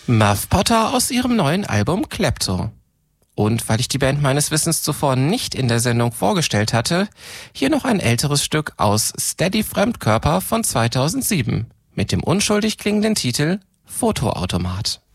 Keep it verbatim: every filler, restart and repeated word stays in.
Muff Potter aus ihrem neuen Album Klepto. Und weil ich die Band meines Wissens zuvor nicht in der Sendung vorgestellt hatte, hier noch ein älteres Stück aus Steady Fremdkörper von zweitausendsieben mit dem unschuldig klingenden Titel Fotoautomat.